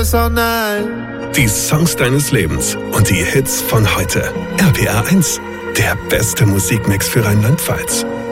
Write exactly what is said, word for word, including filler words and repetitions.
besser, nein. Die Songs deines Lebens und die Hits von heute. R P R eins, der beste Musikmix für Rheinland-Pfalz.